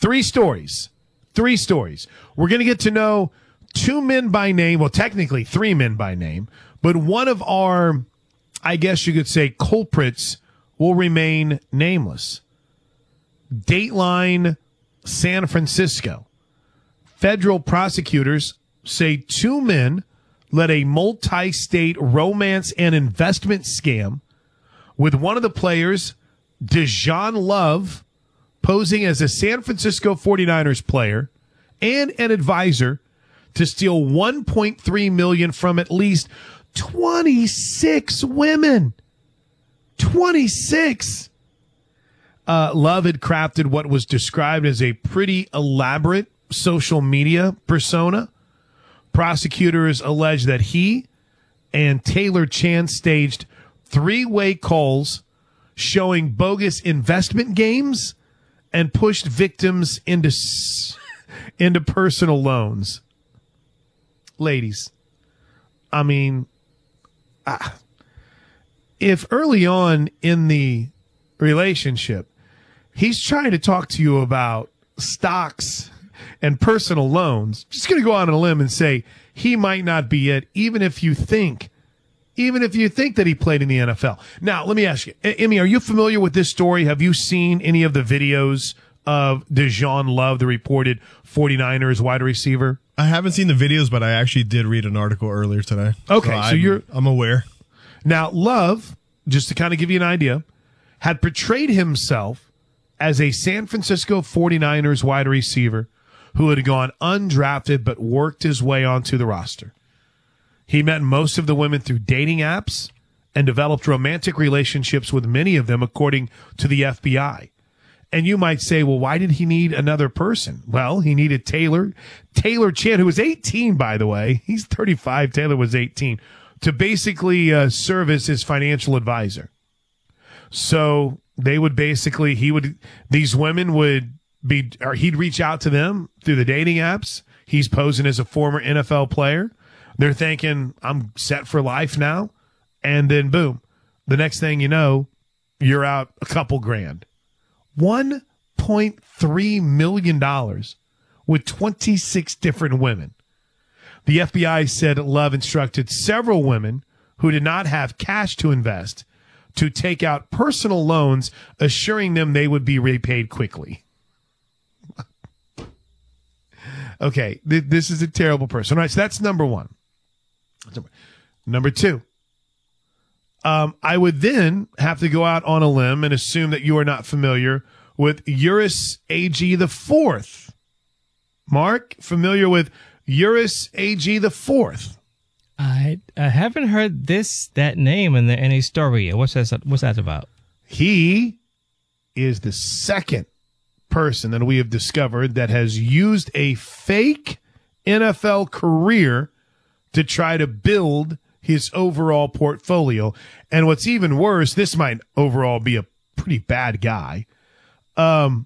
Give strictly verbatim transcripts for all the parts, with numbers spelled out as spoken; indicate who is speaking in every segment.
Speaker 1: Three stories. Three stories. We're going to get to know two men by name. Well, technically three men by name. But one of our, I guess you could say, culprits will remain nameless. Dateline San Francisco. Federal prosecutors say two men led a multi-state romance and investment scam with one of the players, Dejon Love, posing as a San Francisco forty-niners player and an advisor to steal one point three million dollars from at least twenty-six women. twenty-six. Uh, Love had crafted what was described as a pretty elaborate social media persona. Prosecutors allege that he and Taylor Chan staged three-way calls showing bogus investment games and pushed victims into into personal loans. Ladies, I mean, uh, if early on in the relationship, he's trying to talk to you about stocks and personal loans, just going to go out on a limb and say he might not be it, even if you think, even if you think that he played in the N F L. Now, let me ask you, Emmy, are you familiar with this story? Have you seen any of the videos of Dejon Love, the reported forty-niners wide receiver?
Speaker 2: I haven't seen the videos, but I actually did read an article earlier today.
Speaker 1: Okay, so,
Speaker 2: so I'm,
Speaker 1: you're
Speaker 2: I'm aware.
Speaker 1: Now, Love, just to kind of give you an idea, had portrayed himself as a San Francisco forty-niners wide receiver who had gone undrafted but worked his way onto the roster. He met most of the women through dating apps and developed romantic relationships with many of them, according to the F B I. And you might say, well, why did he need another person? Well, he needed Taylor, Taylor Chan, who was eighteen, by the way. He's thirty-five. Taylor was eighteen, to basically uh, serve as his financial advisor. So they would basically, he would, these women would be, or he'd reach out to them through the dating apps. He's posing as a former N F L player. They're thinking, I'm set for life now. And then boom, the next thing you know, you're out a couple grand. one point three million dollars with twenty-six different women. The F B I said Love instructed several women who did not have cash to invest to take out personal loans, assuring them they would be repaid quickly. Okay, th- this is a terrible person. All right, so that's number one. Number two, um, I would then have to go out on a limb and assume that you are not familiar with Uris A G the Fourth. Mark, familiar with Uris A G the Fourth?
Speaker 3: I I haven't heard this that name in the N A story yet. What's that? What's that about?
Speaker 1: He is the second person that we have discovered that has used a fake N F L career to try to build his overall portfolio. And what's even worse, this might overall be a pretty bad guy. Um,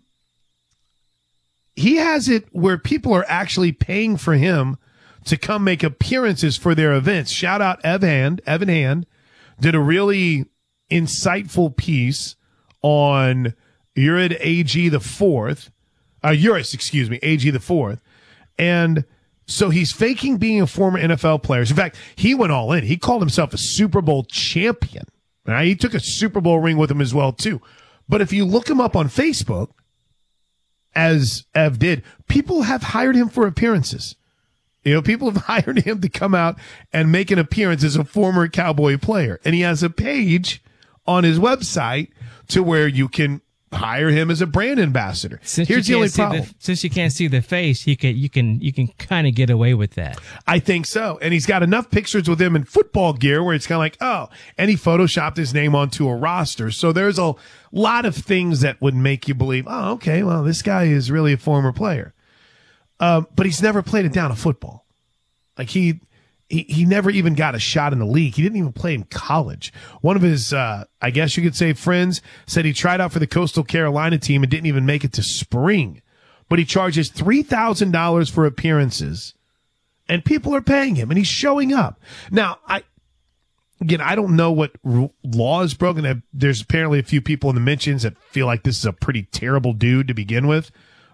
Speaker 1: he has it where people are actually paying for him to come make appearances for their events. Shout out Evan Hand. Evan Hand did a really insightful piece on Urid A G the Fourth, uh, Uris, excuse me, A G the Fourth. And so he's faking being a former N F L player. In fact, he went all in. He called himself a Super Bowl champion. Right? He took a Super Bowl ring with him as well, too. But if you look him up on Facebook, as Ev did, people have hired him for appearances. You know, people have hired him to come out and make an appearance as a former Cowboy player. And he has a page on his website to where you can hire him as a brand ambassador.
Speaker 3: Since
Speaker 1: Here's the only problem.
Speaker 3: The, since you can't see the face, you can you can you can kind of get away with that.
Speaker 1: I think so. And he's got enough pictures with him in football gear where it's kind of like, oh, and he photoshopped his name onto a roster. So there's a lot of things that would make you believe, oh, okay, well, this guy is really a former player. Um, but he's never played a down of football. Like he, he, he never even got a shot in the league. He didn't even play in college. One of his, uh, I guess you could say friends said he tried out for the Coastal Carolina team and didn't even make it to spring, but he charges three thousand dollars for appearances and people are paying him and he's showing up. Now, I, again, I don't know what r- law is broken. There's apparently a few people in the mentions that feel like this is a pretty terrible dude to begin with.